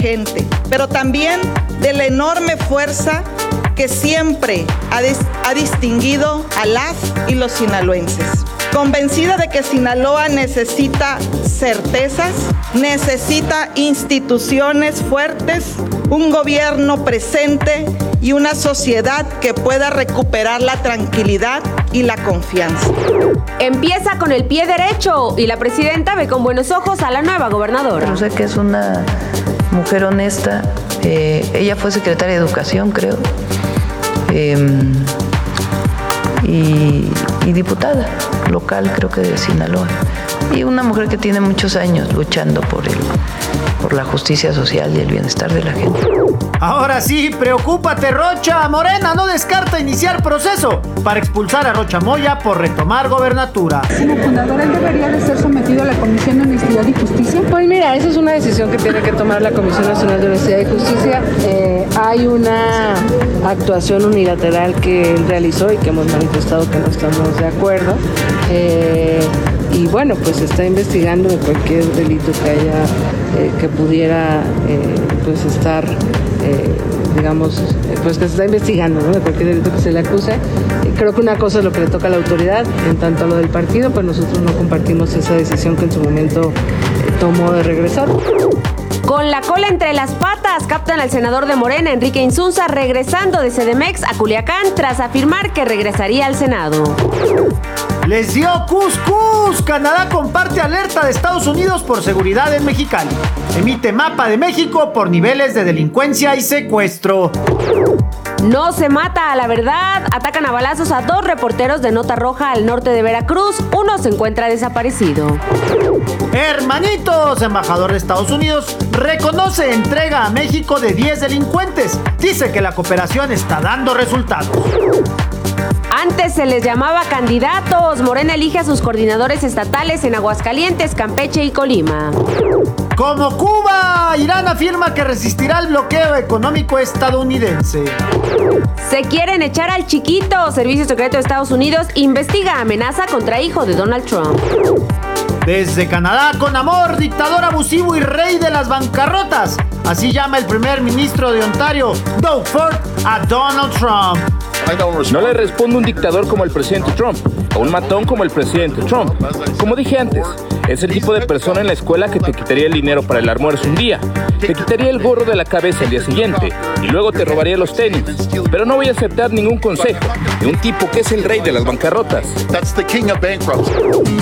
gente, pero también de la enorme fuerza que siempre ha distinguido a las y los sinaloenses. Convencida de que Sinaloa necesita certezas, necesita instituciones fuertes, un gobierno presente y una sociedad que pueda recuperar la tranquilidad y la confianza. Empieza con el pie derecho y la presidenta ve con buenos ojos a la nueva gobernadora. Yo sé que es una mujer honesta. Ella fue secretaria de Educación, creo, y diputada local, creo que de Sinaloa. Y una mujer que tiene muchos años luchando por la justicia social y el bienestar de la gente. Ahora sí, preocúpate, Rocha. Morena no descarta iniciar proceso para expulsar a Rocha Moya por retomar gobernatura. Como fundadora, ¿él debería de ser sometido a la Comisión de Honestidad y Justicia? Pues mira, esa es una decisión que tiene que tomar la Comisión Nacional de Honestidad y Justicia. Hay una actuación unilateral que él realizó y que hemos manifestado que no estamos de acuerdo. Y bueno, pues se está investigando de cualquier delito que haya, que pudiera pues estar, digamos, pues que se está investigando, ¿no? De cualquier delito que se le acuse. Creo que una cosa es lo que le toca a la autoridad, en tanto a lo del partido, pues nosotros no compartimos esa decisión que en su momento tomó de regresar. Con la cola entre las patas, captan al senador de Morena, Enrique Insunza, regresando de CDMX a Culiacán tras afirmar que regresaría al Senado. Les dio cuscús. Canadá comparte alerta de Estados Unidos por seguridad en Mexicali. Emite mapa de México por niveles de delincuencia y secuestro. No se mata a la verdad. Atacan a balazos a 2 reporteros de Nota Roja al norte de Veracruz. Uno se encuentra desaparecido. Hermanitos, embajador de Estados Unidos reconoce entrega a México de 10 delincuentes. Dice que la cooperación está dando resultados. Antes se les llamaba candidatos. Morena elige a sus coordinadores estatales en Aguascalientes, Campeche y Colima. Como Cuba, Irán afirma que resistirá el bloqueo económico estadounidense. Se quieren echar al chiquito. Servicio Secreto de Estados Unidos investiga amenaza contra hijo de Donald Trump. Desde Canadá con amor, dictador abusivo y rey de las bancarrotas. Así llama el primer ministro de Ontario, Doug Ford, a Donald Trump. No le responde un dictador como el presidente Trump, o un matón como el presidente Trump. Como dije antes, es el tipo de persona en la escuela que te quitaría el dinero para el almuerzo un día, te quitaría el gorro de la cabeza el día siguiente, y luego te robaría los tenis. Pero no voy a aceptar ningún consejo de un tipo que es el rey de las bancarrotas.